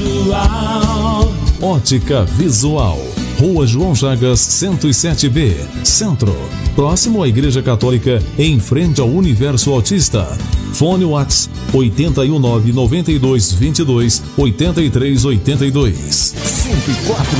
Visual. Ótica Visual, Rua João Chagas 107B, Centro, próximo à Igreja Católica, em frente ao Universo Autista. Fone WhatsApp 81992228382. 104,9